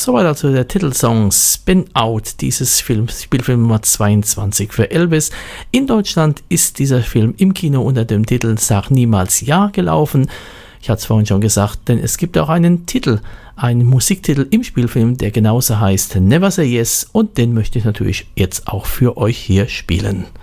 Soweit also der Titelsong Spin Out dieses Spielfilm Nummer 22 für Elvis. In Deutschland ist dieser Film im Kino unter dem Titel Sag niemals ja gelaufen. Ich hatte es vorhin schon gesagt, denn es gibt auch einen Musiktitel im Spielfilm, der genauso heißt Never Say Yes, und den möchte ich natürlich jetzt auch für euch hier spielen.